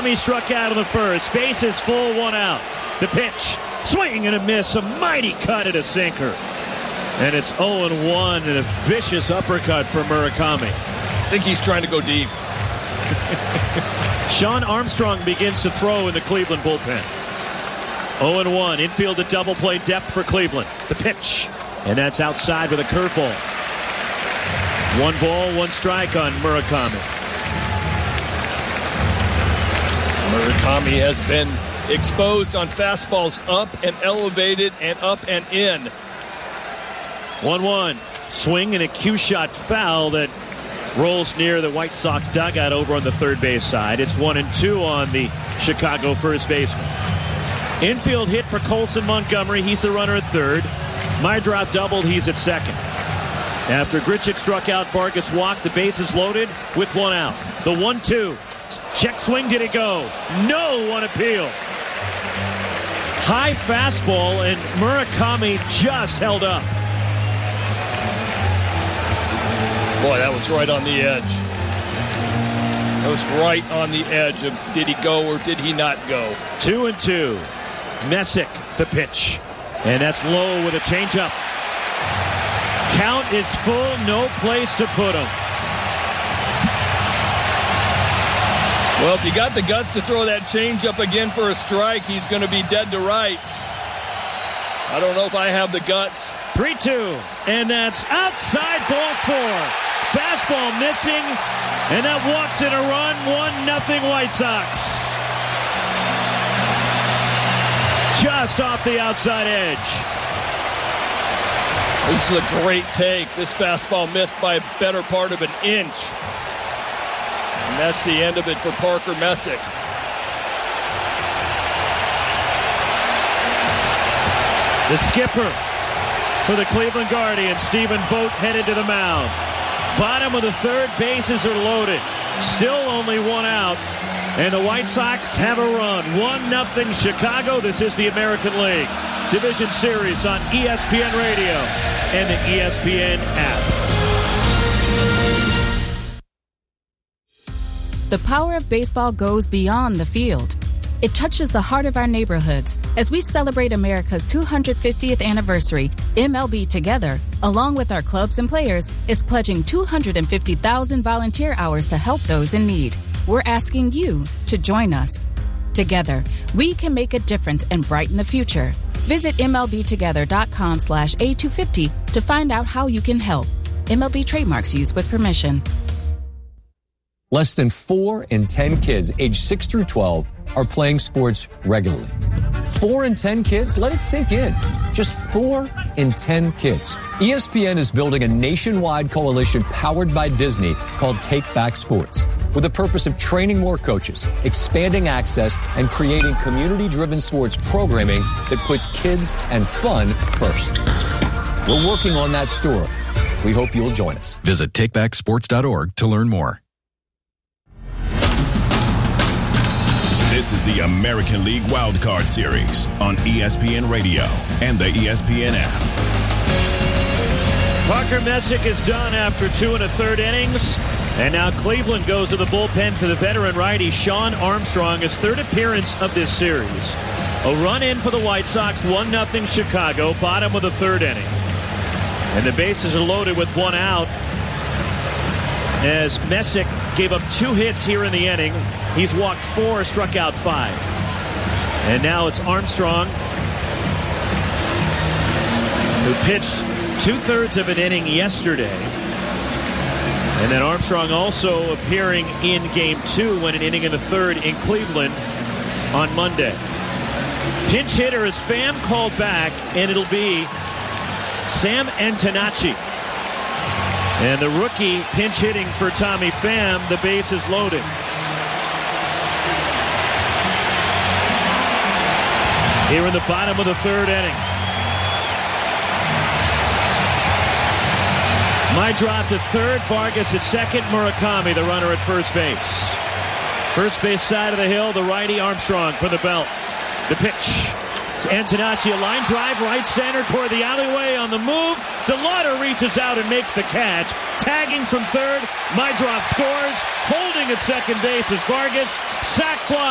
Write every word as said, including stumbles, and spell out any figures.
Murakami struck out in the first. Base is full, one out. The pitch. Swing and a miss. A mighty cut at a sinker. And it's oh and one and a vicious uppercut for Murakami. I think he's trying to go deep. Shawn Armstrong begins to throw in the Cleveland bullpen. oh and one. Infield at double play depth for Cleveland. The pitch. And that's outside with a curveball. One ball, one strike on Murakami. Murakami has been exposed on fastballs up and elevated and up and in. one one. Swing and a cue shot foul that rolls near the White Sox dugout over on the third base side. It's one and two on the Chicago first baseman. Infield hit for Colson Montgomery. He's the runner at third. Mydrop doubled. He's at second. After Grichuk struck out, Vargas walked. The base is loaded with one out. The one two. Check swing. Did it go? No on appeal. High fastball, and Murakami just held up. Boy, that was right on the edge. That was right on the edge of did he go or did he not go. Two and two. Messick, the pitch. And that's low with a changeup. Count is full, no place to put him. Well, if you got the guts to throw that changeup again for a strike, he's going to be dead to rights. I don't know if I have the guts. three two. And that's outside, ball four. Fastball missing, and that walks in a run. one nothing White Sox. Just off the outside edge. This is a great take. This fastball missed by a better part of an inch. And that's the end of it for Parker Messick. The skipper for the Cleveland Guardians, Stephen Vogt, headed to the mound. Bottom of the third, bases are loaded. Still only one out. And the White Sox have a run. one nothing Chicago. This is the American League Division Series on E S P N Radio and the E S P N app. The power of baseball goes beyond the field. It touches the heart of our neighborhoods. As we celebrate America's two hundred fiftieth anniversary, M L B Together, along with our clubs and players, is pledging two hundred fifty thousand volunteer hours to help those in need. We're asking you to join us. Together, we can make a difference and brighten the future. Visit M L B together dot com slash A two fifty to find out how you can help. M L B trademarks used with permission. Less than four in ten kids aged six through twelve are playing sports regularly. Four in ten kids? Let it sink in. Just four in ten kids. E S P N is building a nationwide coalition powered by Disney called Take Back Sports, with the purpose of training more coaches, expanding access, and creating community-driven sports programming that puts kids and fun first. We're working on that story. We hope you'll join us. Visit take back sports dot org to learn more. This is the American League Wildcard Series on E S P N Radio and the E S P N app. Parker Messick is done after two and a third innings. And now Cleveland goes to the bullpen for the veteran righty Shawn Armstrong, his third appearance of this series. A run in for the White Sox, one nothing Chicago, bottom of the third inning. And the bases are loaded with one out as Messick gave up two hits here in the inning. He's walked four, struck out five. And now it's Armstrong, who pitched two-thirds of an inning yesterday. And then Armstrong also appearing in game two, when an inning in the third in Cleveland on Monday. Pinch hitter is Pham called back, and it'll be Sam Antonacci. And the rookie pinch hitting for Tommy Pham. The base is loaded. Here in the bottom of the third inning. Mydrop at third, Vargas at second, Murakami, the runner, at first base. First base side of the hill, the righty Armstrong for the belt. The pitch. It's Antonacci, a line drive, right center toward the alleyway on the move. DeLauder reaches out and makes the catch. Tagging from third, Mydrop scores. Holding at second base is Vargas. Sac fly.